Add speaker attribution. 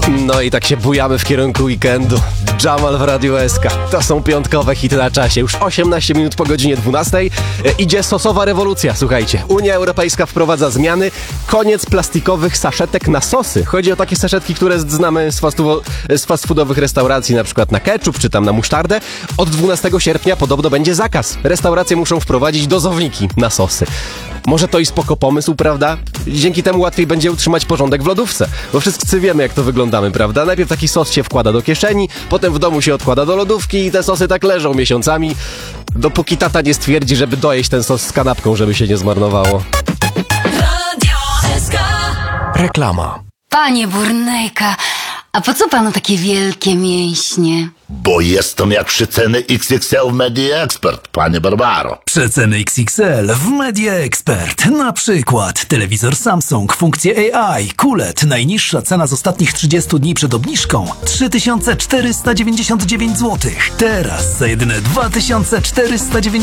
Speaker 1: No i tak się bujamy w kierunku weekendu. Jamal w Radiu SK. To są piątkowe hity na czasie. Już 18 minut po godzinie 12. Idzie sosowa rewolucja, słuchajcie. Unia Europejska wprowadza zmiany. Koniec plastikowych saszetek na sosy. Chodzi o takie saszetki, które znamy z fast foodowych restauracji, na przykład na ketchup czy tam na musztardę. Od 12 sierpnia podobno będzie zakaz. Restauracje muszą wprowadzić dozowniki na sosy. Może to i spoko pomysł, prawda? Dzięki temu łatwiej będzie utrzymać porządek w lodówce. Bo wszyscy wiemy, jak to wyglądamy, prawda? Najpierw taki sos się wkłada do kieszeni, potem w domu się odkłada do lodówki i te sosy tak leżą miesiącami, dopóki tata nie stwierdzi, żeby dojeść ten sos z kanapką, żeby się nie zmarnowało.
Speaker 2: Reklama.
Speaker 3: Panie Burnejka, a po co panu takie wielkie mięśnie?
Speaker 4: Bo jestem jak przeceny XXL w Media Expert, panie Barbaro.
Speaker 5: Przeceny XXL w Media Expert. Na przykład telewizor Samsung, funkcje AI, QLED. Najniższa cena z ostatnich 30 dni przed obniżką 3499 zł. Teraz za jedyne 2499